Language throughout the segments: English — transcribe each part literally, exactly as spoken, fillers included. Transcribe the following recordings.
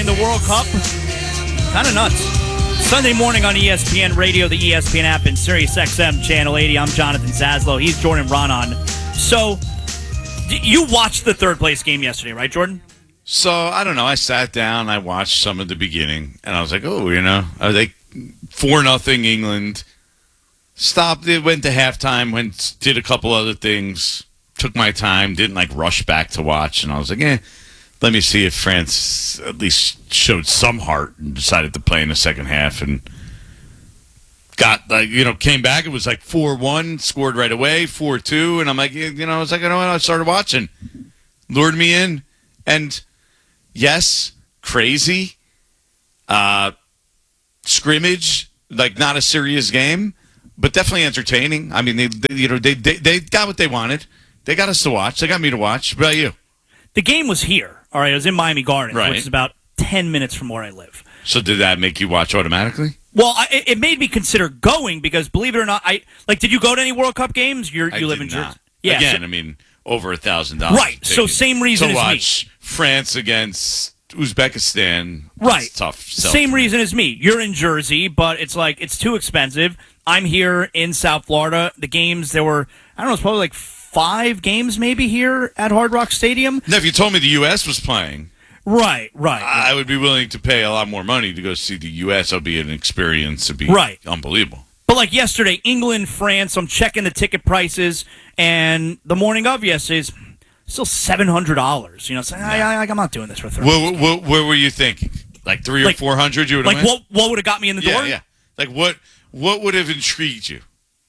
In the World Cup, kind of nuts. Sunday morning on E S P N Radio, the E S P N app, and Sirius X M Channel eighty. I'm Jonathan Zaslow. He's Jordan Ronan. So, you watched the third place game yesterday, right, Jordan? So, I don't know. I sat down, I watched some of the beginning, and I was like, oh, you know, are they four nothing England? Stopped, it went to halftime, went, did a couple other things, took my time, didn't like rush back to watch, and I was like, eh. Let me see if France at least showed some heart and decided to play in the second half and got, like, you know, came back. It was like four one, scored right away, four two. And I'm like, you know, I was like, you know what? I started watching. Lured me in. And, yes, crazy. Uh, scrimmage, like not a serious game, but definitely entertaining. I mean, they, they you know, they, they, they got what they wanted. They got us to watch. They got me to watch. What about you? The game was here. All right, it was in Miami Gardens, right, which is about ten minutes from where I live. So did that make you watch automatically? Well, I, it made me consider going because, believe it or not, I like. Did you go to any World Cup games? You're, you I live did in not. Jersey. Yeah, Again, so, I mean, over a thousand dollars. Right. So same reason to as watch me. France against Uzbekistan. Right. Tough. Same reason as me. You're in Jersey, but it's like it's too expensive. I'm here in South Florida. The games there were, I don't know, it's probably like five games maybe here at Hard Rock Stadium. Now, if you told me the U S was playing. Right, right. I would be willing to pay a lot more money to go see the U S. It'll be an experience. It'll be right. unbelievable. But like yesterday, England, France, I'm checking the ticket prices, and the morning of yesterday's still seven hundred dollars. You know, saying, yeah. I, I, I'm not doing this for three. What, what, what were you thinking? Like three like, or four hundred you would have Like, what, what would have got me in the yeah, door? Yeah, Like, what, what would have intrigued you?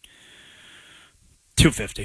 two fifty.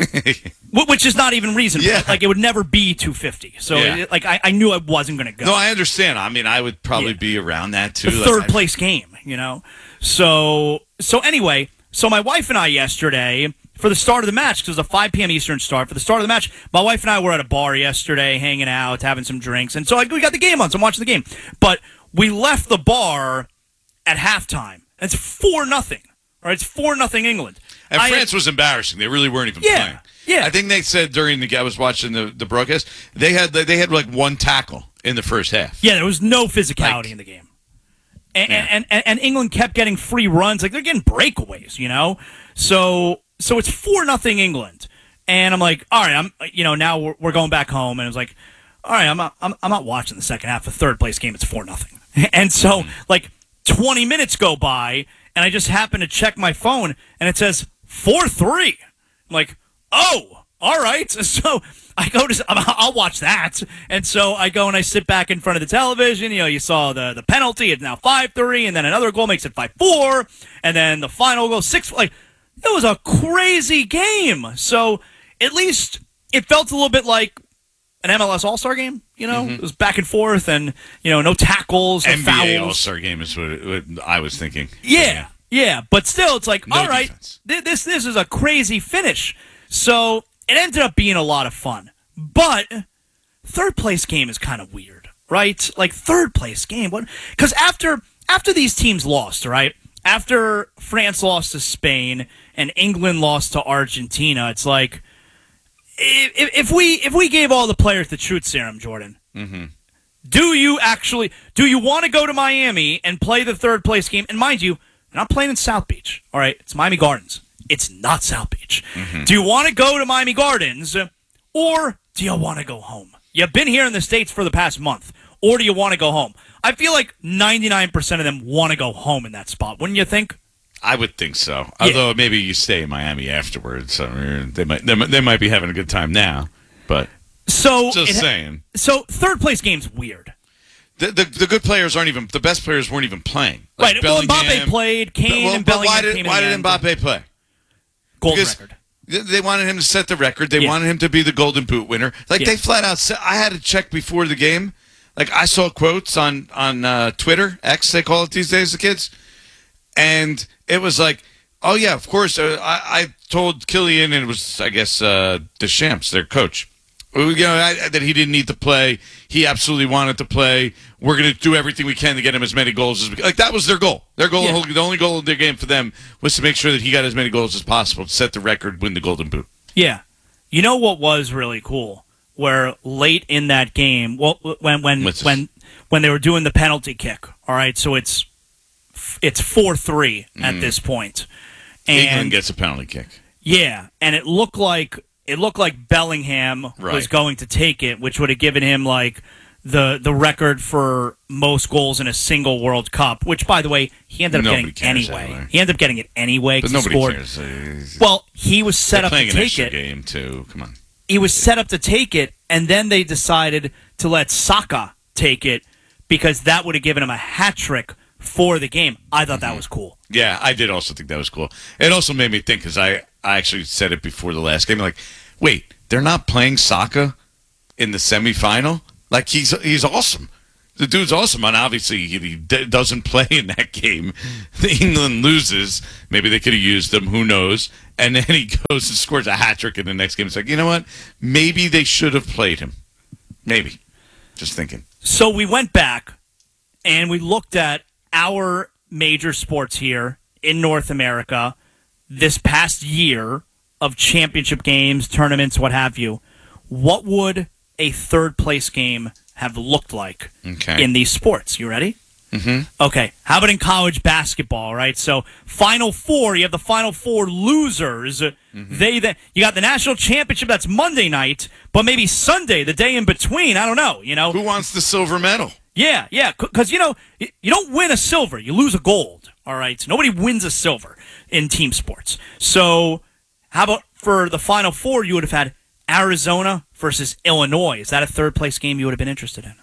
Which is not even reasonable. Yeah. Like, it would never be two fifty. So, yeah. it, like, I, I knew I wasn't going to go. No, I understand. I mean, I would probably yeah. be around that, too. The like, third I... place game, you know? So, so anyway, so my wife and I yesterday, for the start of the match, because it was a five p.m. Eastern start, for the start of the match, my wife and I were at a bar yesterday, hanging out, having some drinks. And so like, we got the game on, so I'm watching the game. But we left the bar at halftime. It's four nothing. Right? It's four nothing England. And I France had, was embarrassing. They really weren't even yeah, playing. Yeah. I think they said during the I was watching the, the broadcast, they had they had like one tackle in the first half. Yeah, there was no physicality like, in the game. And, yeah. and, and and England kept getting free runs. Like, they're getting breakaways, you know? So so it's four nothing England. And I'm like, all right, I'm you know, now we're, we're going back home. And I was like, all right, I'm not, I'm, I'm not watching the second half. The third place game, it's four nothing. And so, mm-hmm. like, twenty minutes go by, and I just happen to check my phone, and it says four three. I'm like, oh, all right. So I go to, I'll watch that. And so I go and I sit back in front of the television. You know, you saw the, the penalty. It's now five three, and then another goal makes it five four, and then the final goal six. Like, it was a crazy game. So at least it felt a little bit like an M L S All-Star game. You know, mm-hmm. It was back and forth, and, you know, no tackles, no N B A fouls. All-Star game is what, it, what I was thinking. Yeah, yeah, yeah, but still, it's like, no all right, th- this this is a crazy finish. So it ended up being a lot of fun. But third place game is kind of weird, right? Like, third place game, what? Because after after these teams lost, right? After France lost to Spain and England lost to Argentina, it's like, If, if we if we gave all the players the truth serum, Jordan, mm-hmm. do you actually do you want to go to Miami and play the third place game? And mind you, you're not playing in South Beach. All right, it's Miami Gardens. It's not South Beach. Mm-hmm. Do you want to go to Miami Gardens, or do you want to go home? You've been here in the States for the past month, or do you want to go home? I feel like ninety-nine percent of them want to go home in that spot. Wouldn't you think? I would think so. Yeah. Although maybe you stay in Miami afterwards. I mean, they might they might, they might be having a good time now. But so just it, saying. So third place game's weird. The, the the good players aren't even the best players weren't even playing. Like right. Well, Mbappe played. Kane well, and Bellingham why did, came why in did the Mbappe end. play? Gold because record. They wanted him to set the record. They yeah. wanted him to be the Golden Boot winner. Like, yeah. they flat out said, I had to check before the game. Like, I saw quotes on, on uh, Twitter, X, they call it these days, the kids. And it was like, oh, yeah, of course. Uh, I, I told Killian, and it was, I guess, uh, Deschamps, their coach, you know, I, that he didn't need to play. He absolutely wanted to play. We're going to do everything we can to get him as many goals as we can. Like, that was their goal. Their goal, yeah. the only goal of their game for them was to make sure that he got as many goals as possible to set the record, win the Golden Boot. Yeah. You know what was really cool where late in that game, well, when when What's when when they were doing the penalty kick. All right, so it's it's four three at Mm. this point, and England gets a penalty kick. yeah, and it looked like it looked like Bellingham was Right. going to take it, which would have given him like the the record for most goals in a single World Cup. Which, by the way, he ended up Nobody getting cares anyway. anyway. He ended up getting it anyway. But 'cause he nobody scored. cares. Well, he was set They're up to playing an take extra it. game, too. Come on. He was set up to take it, and then they decided to let Saka take it because that would have given him a hat trick for the game. I thought that was cool. Yeah, I did also think that was cool. It also made me think, because I, I actually said it before the last game, like, wait, they're not playing Saka in the semifinal? Like, he's he's awesome. The dude's awesome, and obviously he, he d- doesn't play in that game. England loses. Maybe they could have used him. Who knows? And then he goes and scores a hat trick in the next game. It's like, you know what? Maybe they should have played him. Maybe. Just thinking. So we went back and we looked at our major sports here in North America this past year of championship games, tournaments, what have you. What would a third place game have looked like Okay. in these sports? You ready? Mm-hmm. Okay. How about in college basketball, right? So Final Four, you have the Final Four losers. Mm-hmm. They then you got the national championship, that's Monday night, but maybe Sunday, the day in between. I don't know, you know. Who wants the silver medal? Yeah, yeah, because, you know, y- you don't win a silver. You lose a gold, all right? Nobody wins a silver in team sports. So how about for the Final Four, you would have had Arizona versus Illinois. Is that a third-place game you would have been interested in?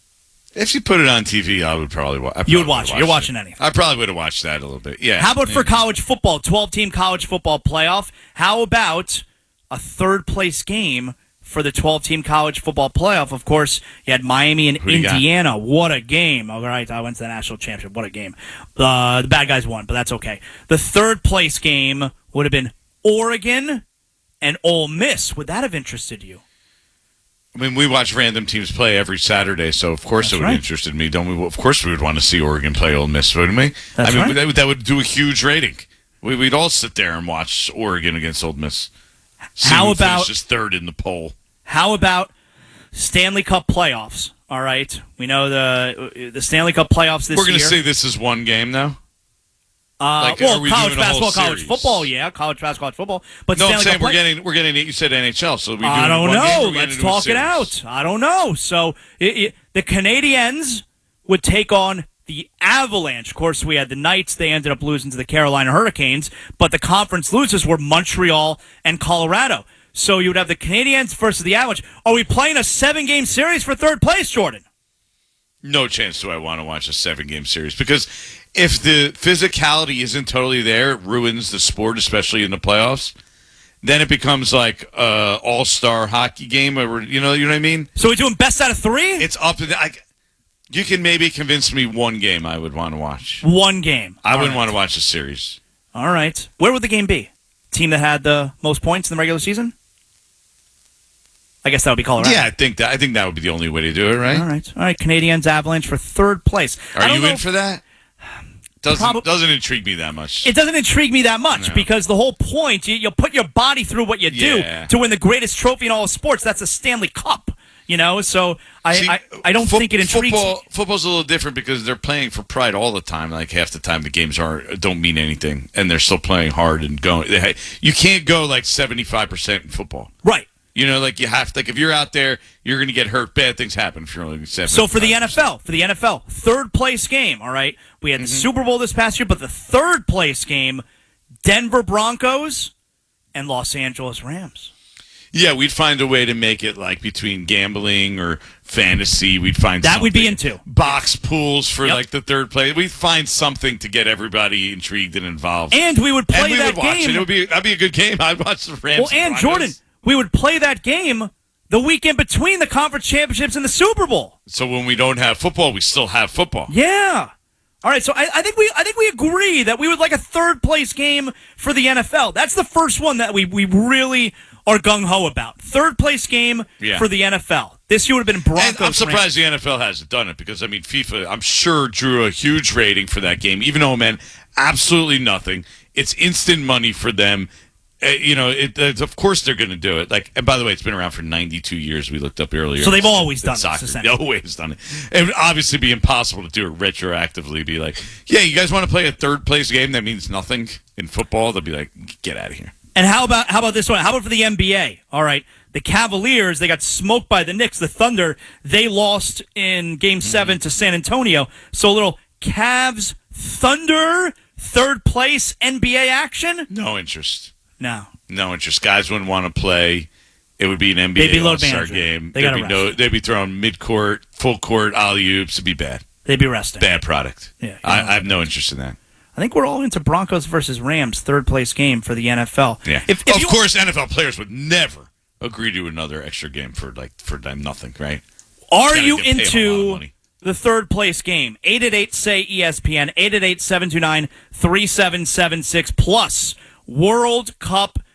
If you put it on T V, I would probably watch. You would watch it. You're watching anything. I probably would have watched that a little bit. Yeah. How about for Yeah. college football, twelve-team college football playoff? How about a third-place game for the twelve-team college football playoff? Of course, you had Miami and Who do you got? Indiana. What a game. All right, I went to the national championship. What a game. Uh, the bad guys won, but that's okay. The third-place game would have been Oregon and Ole Miss. Would that have interested you? I mean, we watch random teams play every Saturday, so of course That's it would right. interest me. Don't we? Of course, we would want to see Oregon play Ole Miss, wouldn't we? That's I mean, right. that, would- that would do a huge rating. We, we'd all sit there and watch Oregon against Ole Miss. See How who about- finishes third in the poll? How about Stanley Cup playoffs? All right, we know the the Stanley Cup playoffs this We're going year. to say this is one game now. Uh, Like, well, are we college doing a whole basketball, college series? football, yeah, college basketball, college football. But No, I'm Stanley saying Cup we're play- getting we're getting. You said N H L, so we. I doing don't one game, know. or we're Let's gonna do a talk it series? out. I don't know. So it, it, the Canadiens would take on the Avalanche. Of course, we had the Knights. They ended up losing to the Carolina Hurricanes. But the conference losers were Montreal and Colorado. So you would have the Canadiens versus the Avalanche. Are we playing a seven-game series for third place, Jordan? No chance do I want to watch a seven-game series, because if the physicality isn't totally there, it ruins the sport, especially in the playoffs. Then it becomes like a all-star hockey game, or you know, you know what I mean. So we're doing best out of three? It's up to the. I, you can maybe convince me one game I would want to watch. One game. I All wouldn't right. want to watch a series. All right. Where would the game be? Team that had the most points in the regular season? I guess that would be Colorado. Yeah, I think that I think that would be the only way to do it, right? All right. All right. Canadiens Avalanche for third place. I Are don't you know in if- for that? Doesn't Prob- doesn't intrigue me that much. It doesn't intrigue me that much No. because the whole point, you, you put your body through what you do Yeah. to win the greatest trophy in all of sports. That's the Stanley Cup, you know? So I, See, I, I don't fo- think it intrigues football, me. Football's a little different because they're playing for pride all the time. Like half the time, the games are don't mean anything, and they're still playing hard and going. They, you can't go like seventy-five percent in football. Right. You know, like you have like if you're out there, you're going to get hurt. Bad things happen if you're only seven. So for the N F L, for the N F L, third place game, all right? We had the Mm-hmm. Super Bowl this past year, but the third place game, Denver Broncos and Los Angeles Rams. Yeah, we'd find a way to make it like between gambling or fantasy. We'd find That we'd be something. into. Box pools for Yep. like the third place. We'd find something to get everybody intrigued and involved. And we would play And we that would watch game. it. It would be that'd be a good game. I'd watch the Rams. Well, and Broncos. Jordan, we would play that game the weekend between the conference championships and the Super Bowl. So when we don't have football, we still have football. Yeah. All right, so I, I think we I think we agree that we would like a third place game for the N F L. That's the first one that we, we really are gung ho about. Third place game Yeah. for the N F L. This year would have been Broncos. And I'm surprised Rams. the N F L hasn't done it because I mean FIFA, I'm sure drew a huge rating for that game, even though man, absolutely nothing. It's instant money for them. uh, you know, it, it's, of course they're going to do it. Like, and by the way, it's been around for ninety-two years. We looked up earlier. So they've always done soccer. this. They've always done it. It would obviously be impossible to do it retroactively. Be like, yeah, you guys want to play a third place game that means nothing in football? They'll be like, get out of here. And how about how about this one? How about for the N B A? All right, the Cavaliers, they got smoked by the Knicks. The Thunder, they lost in Game Seven mm-hmm. to San Antonio. So a little Cavs Thunder third place N B A action. No interest. No. No interest. Guys wouldn't want to play. It would be an N B A All-Star game. They they'd, be no, they'd be throwing mid-court, full-court alley-oops. It'd be bad. They'd be resting. Bad product. Yeah, I, I have no interest in that. I think we're all into Broncos versus Rams, third place game for the N F L. Yeah. If, if of you, course, N F L players would never agree to another extra game for like for nothing, right? Are you into the third place game? eight eight eight, say E S P N, eight eight eight, seven two nine, three seven seven six, plus World Cup